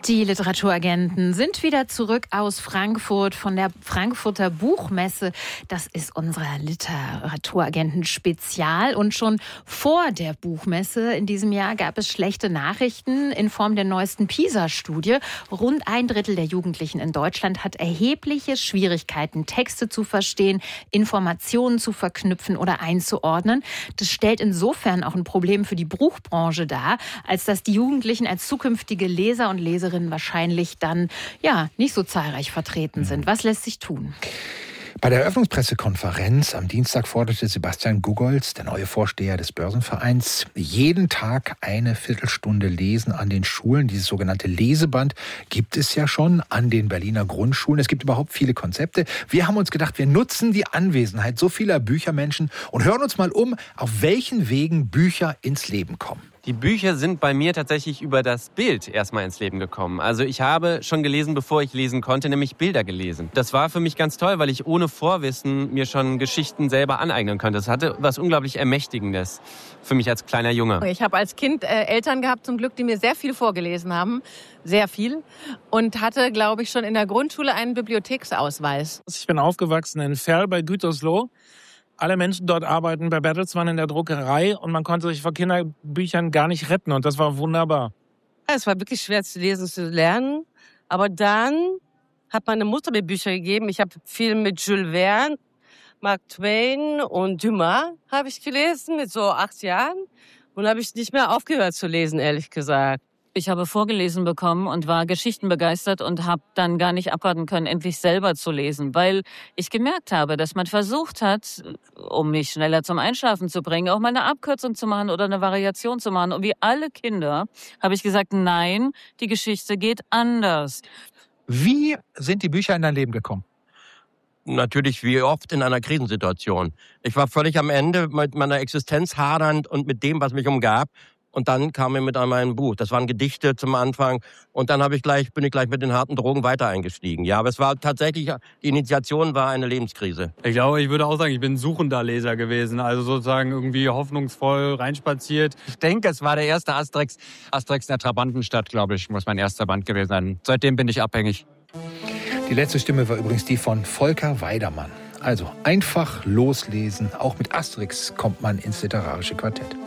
Die Literaturagenten sind wieder zurück aus Frankfurt von der Frankfurter Buchmesse. Das ist unser Literaturagenten-Spezial. Und schon vor der Buchmesse in diesem Jahr gab es schlechte Nachrichten in Form der neuesten PISA-Studie. Rund 1/3 der Jugendlichen in Deutschland hat erhebliche Schwierigkeiten, Texte zu verstehen, Informationen zu verknüpfen oder einzuordnen. Das stellt insofern auch ein Problem für die Buchbranche dar, als dass die Jugendlichen als zukünftige Leser und Leserinnen wahrscheinlich dann nicht so zahlreich vertreten sind. Was lässt sich tun? Bei der Eröffnungspressekonferenz am Dienstag forderte Sebastian Gugolz, der neue Vorsteher des Börsenvereins, jeden Tag eine Viertelstunde Lesen an den Schulen. Dieses sogenannte Leseband gibt es ja schon an den Berliner Grundschulen. Es gibt überhaupt viele Konzepte. Wir haben uns gedacht, wir nutzen die Anwesenheit so vieler Büchermenschen und hören uns mal um, auf welchen Wegen Bücher ins Leben kommen. Die Bücher sind bei mir tatsächlich über das Bild erstmal ins Leben gekommen. Also ich habe schon gelesen, bevor ich lesen konnte, nämlich Bilder gelesen. Das war für mich ganz toll, weil ich ohne Vorwissen mir schon Geschichten selber aneignen konnte. Das hatte was unglaublich Ermächtigendes für mich als kleiner Junge. Ich habe als Kind Eltern gehabt, zum Glück, die mir sehr viel vorgelesen haben. Sehr viel. Und hatte, glaube ich, schon in der Grundschule einen Bibliotheksausweis. Ich bin aufgewachsen in Verl bei Gütersloh. Alle Menschen dort arbeiten bei Bertelsmann in der Druckerei und man konnte sich vor Kinderbüchern gar nicht retten und das war wunderbar. Es war wirklich schwer zu lesen, zu lernen, aber dann hat meine Mutter mir Bücher gegeben. Ich habe viel mit Jules Verne, Mark Twain und Dumas habe ich gelesen mit so 8 Jahren und habe ich nicht mehr aufgehört zu lesen, ehrlich gesagt. Ich habe vorgelesen bekommen und war geschichtenbegeistert und habe dann gar nicht abwarten können, endlich selber zu lesen, weil ich gemerkt habe, dass man versucht hat, um mich schneller zum Einschlafen zu bringen, auch mal eine Abkürzung zu machen oder eine Variation zu machen. Und wie alle Kinder habe ich gesagt, nein, die Geschichte geht anders. Wie sind die Bücher in dein Leben gekommen? Natürlich wie oft in einer Krisensituation. Ich war völlig am Ende mit meiner Existenz hadernd und mit dem, was mich umgab. Und dann kam er mit meinem Buch. Das waren Gedichte zum Anfang. Und dann bin ich gleich mit den harten Drogen weiter eingestiegen. Ja, aber es war tatsächlich, die Initiation war eine Lebenskrise. Ich glaube, ich würde auch sagen, ich bin ein suchender Leser gewesen. Also sozusagen irgendwie hoffnungsvoll reinspaziert. Ich denke, es war der erste Asterix in der Trabantenstadt, glaube ich, muss mein erster Band gewesen sein. Seitdem bin ich abhängig. Die letzte Stimme war übrigens die von Volker Weidermann. Also einfach loslesen. Auch mit Asterix kommt man ins literarische Quartett.